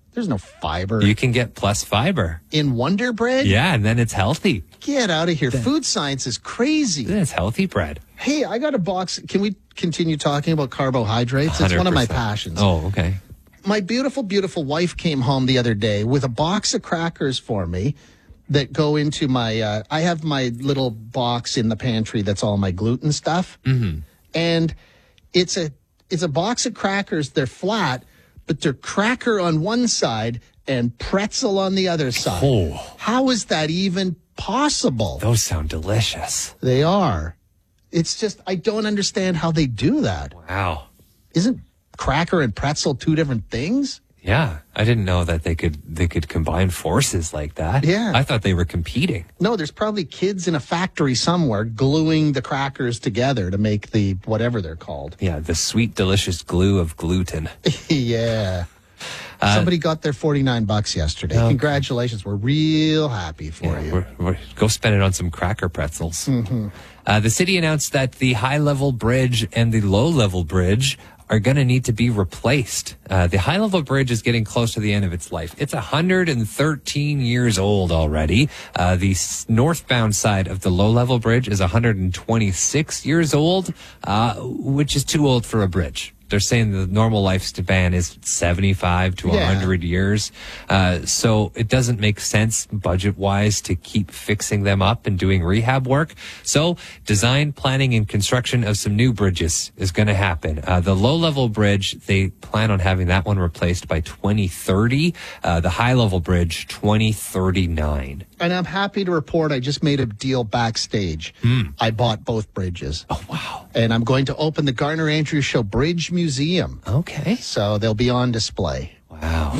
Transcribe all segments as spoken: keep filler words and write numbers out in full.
There's no fiber. You can get plus fiber. In Wonder Bread? Yeah, and then it's healthy. Get out of here. Food science is crazy. It's healthy bread. Hey, I got a box. Can we continue talking about carbohydrates? It's one of my passions. Oh, okay. My beautiful, beautiful wife came home the other day with a box of crackers for me that go into my, uh, I have my little box in the pantry that's all my gluten stuff. Mm-hmm. And it's a, it's a box of crackers. They're flat, but they're cracker on one side and pretzel on the other side. Oh. How is that even possible? Those sound delicious. They are. It's just, I don't understand how they do that. Wow. Isn't cracker and pretzel two different things? Yeah, I didn't know that they could they could combine forces like that. Yeah. I thought they were competing. No, there's probably kids in a factory somewhere gluing the crackers together to make the whatever they're called. Yeah, the sweet, delicious glue of gluten. Yeah. Uh, Somebody got their forty-nine bucks yesterday. Okay. Congratulations. We're real happy for Yeah, you. we're, we're, go spend it on some cracker pretzels. Mm-hmm. Uh, the city announced that the high-level bridge and the low-level bridge are going to need to be replaced. Uh, the high-level bridge is getting close to the end of its life. It's one hundred thirteen years old already. Uh, the s- northbound side of the low-level bridge is one hundred twenty-six years old, uh, which is too old for a bridge. They're saying the normal lifespan is seventy-five to Yeah. one hundred years. Uh, so it doesn't make sense budget-wise to keep fixing them up and doing rehab work. So design, planning, and construction of some new bridges is going to happen. Uh, the low-level bridge, they plan on having that one replaced by twenty thirty. Uh, the high-level bridge, twenty thirty-nine. And I'm happy to report I just made a deal backstage. I bought both bridges. Oh, wow. And I'm going to open the Garner Andrews Show Bridge Museum. Okay. So they'll be on display. Wow.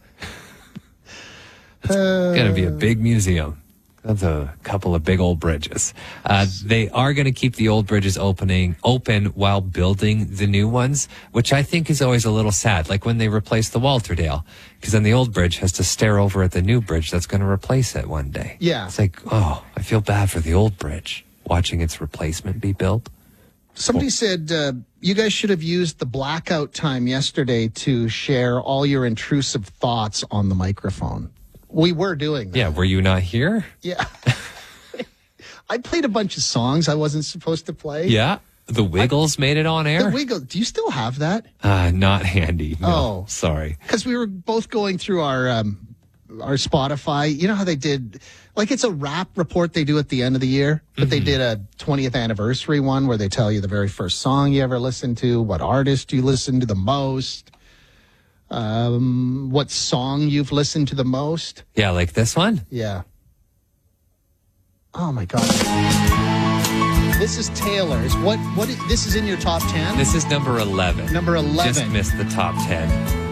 It's going to be a big museum. That's a couple of big old bridges. Uh, they are going to keep the old bridges opening open while building the new ones, which I think is always a little sad. Like when they replace the Walterdale, because then the old bridge has to stare over at the new bridge that's going to replace it one day. Yeah. It's like, oh, I feel bad for the old bridge watching its replacement be built. Somebody said uh, you guys should have used the blackout time yesterday to share all your intrusive thoughts on the microphone. We were doing that. Yeah, were you not here? Yeah. I played a bunch of songs I wasn't supposed to play. Yeah. The Wiggles I, made it on air? The Wiggles. Do you still have that? Uh, not handy. No, oh. Sorry. Because we were both going through our um, our Spotify. You know how they did, like it's a rap report they do at the end of the year, but mm-hmm. they did a twentieth anniversary one where they tell you the very first song you ever listened to, what artist you listened to the most, um, what song you've listened to the most. Yeah, like this one? Yeah. Oh, my God. This is Taylor's. What? What? Is, this is in your top ten? This is number eleven. Number eleven. Just missed the top ten.